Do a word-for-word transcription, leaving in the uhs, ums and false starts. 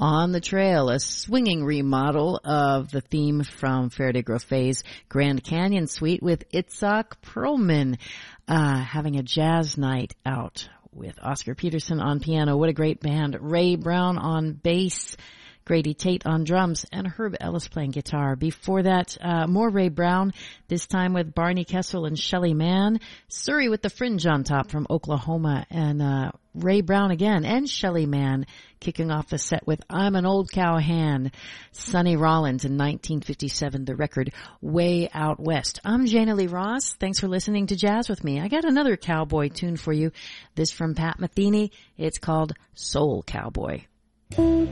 On the Trail, a swinging remodel of the theme from Faraday Groffet's Grand Canyon Suite with Itzhak Perlman, uh, having a jazz night out with Oscar Peterson on piano. What a great band. Ray Brown on bass, Grady Tate on drums, and Herb Ellis playing guitar. Before that, uh, more Ray Brown, this time with Barney Kessel and Shelly Manne. Surrey with the Fringe on top from Oklahoma, and uh, Ray Brown again, and Shelly Manne kicking off the set with I'm an Old Cowhand. Sonny Rollins in nineteen fifty-seven, the record Way Out West. I'm Jana Lee Ross. Thanks for listening to Jazz with me. I got another cowboy tune for you. This from Pat Metheny. It's called Soul Cowboy. Thank